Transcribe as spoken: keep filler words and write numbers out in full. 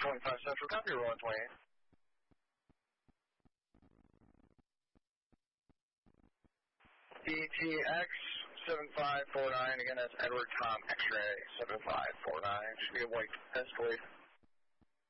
twenty-five Central, copy, roll one twenty-eight. D T X seven five four nine, again, that's Edward Tom X-ray seven five four nine. Should be a white escalade.